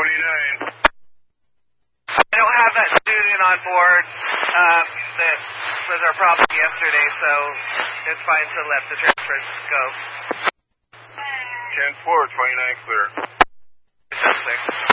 I don't have that student on board. That was our problem yesterday, so it's fine to let the transfers go. 10-4, 29 clear. It's clear.